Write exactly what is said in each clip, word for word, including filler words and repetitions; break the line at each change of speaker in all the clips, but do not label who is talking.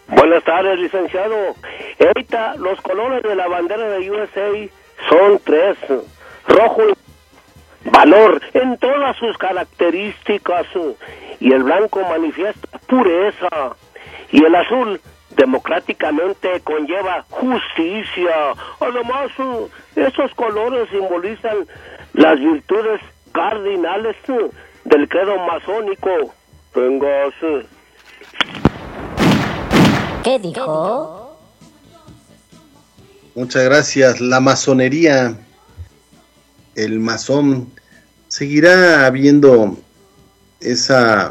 Buenas tardes, licenciado. Ahorita los colores de la bandera de U S A son tres: rojo, valor en todas sus características, y el blanco manifiesta pureza, y el azul democráticamente conlleva justicia. Además, esos colores simbolizan las virtudes cardinales del credo masónico. Vengas.
¿Qué dijo?
Muchas gracias. La masonería, el masón, seguirá habiendo esa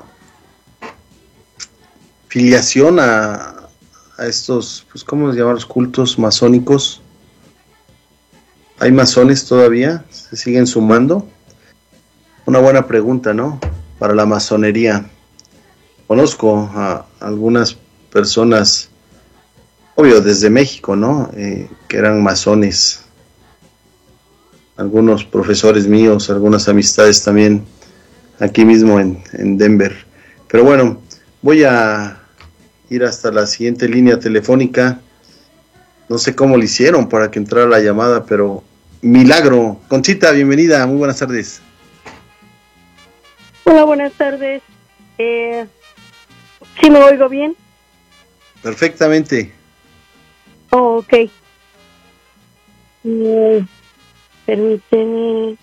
filiación a, a estos, pues, ¿cómo se llaman los cultos masónicos? ¿Hay masones todavía? ¿Se siguen sumando? Una buena pregunta, ¿no? Para la masonería. Conozco a algunas personas, obvio, desde México, ¿no? Eh, que eran masones. Algunos profesores míos, algunas amistades también aquí mismo en, en Denver. Pero bueno, voy a ir hasta la siguiente línea telefónica. No sé cómo le hicieron para que entrara la llamada, pero milagro. Conchita, bienvenida, muy buenas tardes.
Hola, buenas tardes. Eh, ¿Sí me oigo bien?
Perfectamente.
Oh, ok. Eh, permíteme.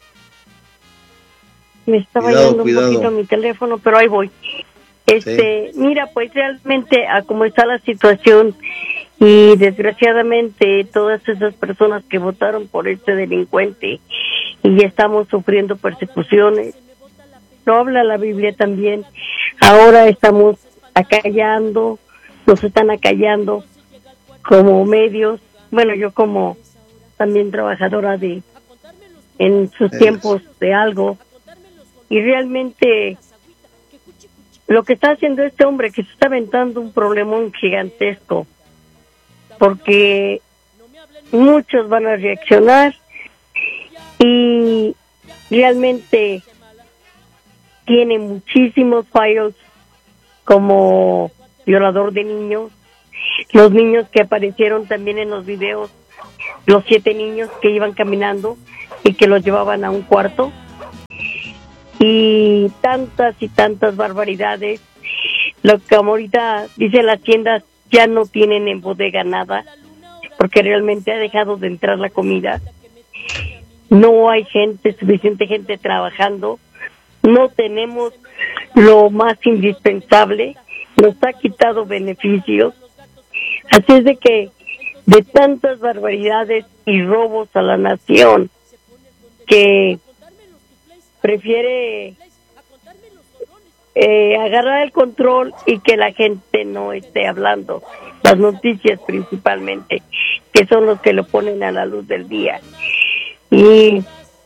Me estaba
Cuidado,
yendo
cuidado.
un poquito mi teléfono, pero ahí voy. Este, sí. Mira, pues realmente a cómo está la situación, y desgraciadamente todas esas personas que votaron por este delincuente y estamos sufriendo persecuciones, lo habla la Biblia también. Ahora estamos acallando, nos están acallando como medios. Bueno, yo como también trabajadora de en sus tiempos de algo, y realmente lo que está haciendo este hombre, que se está aventando un problemón gigantesco, porque muchos van a reaccionar y realmente tiene muchísimos fallos como violador de niños, los niños que aparecieron también en los videos, los siete niños que iban caminando y que los llevaban a un cuarto, y tantas y tantas barbaridades. Lo que ahorita dice, las tiendas ya no tienen en bodega nada, porque realmente ha dejado de entrar la comida, no hay gente, suficiente gente trabajando, no tenemos lo más indispensable, nos ha quitado beneficios. Así es de que de tantas barbaridades y robos a la nación, que prefiere eh, agarrar el control y que la gente no esté hablando, las noticias principalmente, que son los que lo ponen a la luz del día. Y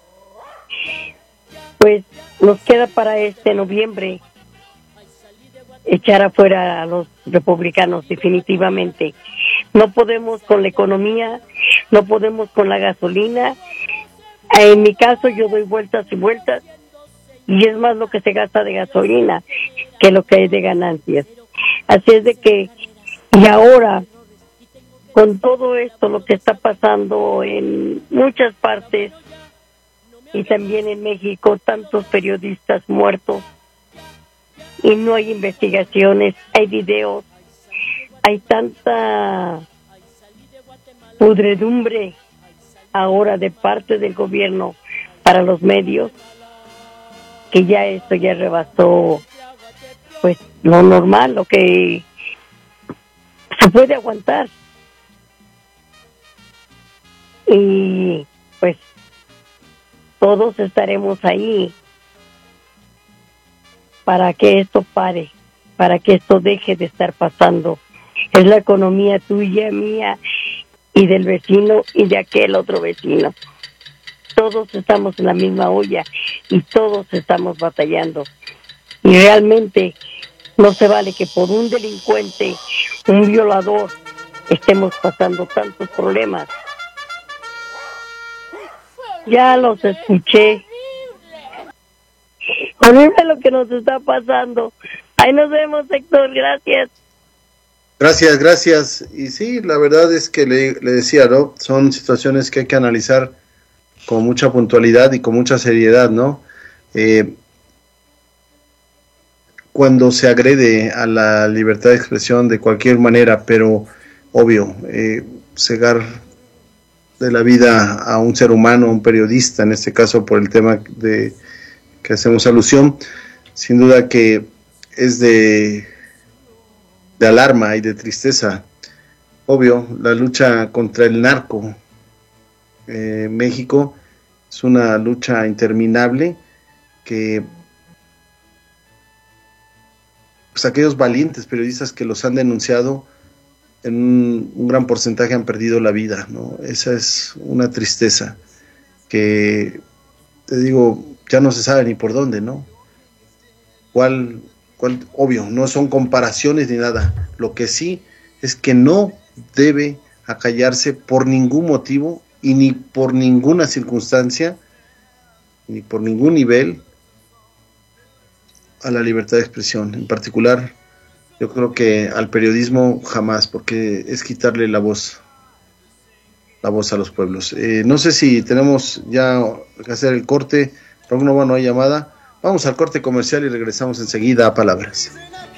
pues nos queda para este noviembre echar afuera a los republicanos definitivamente. No podemos con la economía, no podemos con la gasolina. En mi caso yo doy vueltas y vueltas, y es más lo que se gasta de gasolina que lo que hay de ganancias. Así es de que, y ahora, con todo esto, lo que está pasando en muchas partes, y también en México, tantos periodistas muertos, y no hay investigaciones, hay videos, hay tanta pudredumbre ahora de parte del gobierno para los medios, que ya esto ya rebasó pues lo normal, lo que se puede aguantar. Y pues todos estaremos ahí para que esto pare, para que esto deje de estar pasando. Es la economía tuya, mía, y del vecino y de aquel otro vecino. Todos estamos en la misma olla y todos estamos batallando. Y realmente no se vale que por un delincuente, un violador, estemos pasando tantos problemas. Ya los escuché. Horrible lo que nos está pasando. Ahí nos vemos, Héctor, gracias.
Gracias, gracias. Y sí, la verdad es que le, le decía, ¿no? Son situaciones que hay que analizar con mucha puntualidad y con mucha seriedad, ¿no? Eh, cuando se agrede a la libertad de expresión de cualquier manera, pero obvio, eh, cegar de la vida a un ser humano, a un periodista, en este caso por el tema de que hacemos alusión, sin duda que es de, de alarma y de tristeza. Obvio, la lucha contra el narco, eh, México, es una lucha interminable que pues aquellos valientes periodistas que los han denunciado en un, un gran porcentaje han perdido la vida, ¿no? Esa es una tristeza que, te digo, ya no se sabe ni por dónde, ¿no? ¿Cuál, cuál? Obvio, no son comparaciones ni nada. Lo que sí es que no debe acallarse por ningún motivo y ni por ninguna circunstancia, ni por ningún nivel, a la libertad de expresión. En particular, yo creo que al periodismo jamás, porque es quitarle la voz, la voz a los pueblos. Eh, no sé si tenemos ya que hacer el corte. Por alguna no hay llamada. Vamos al corte comercial y regresamos enseguida a Palabras.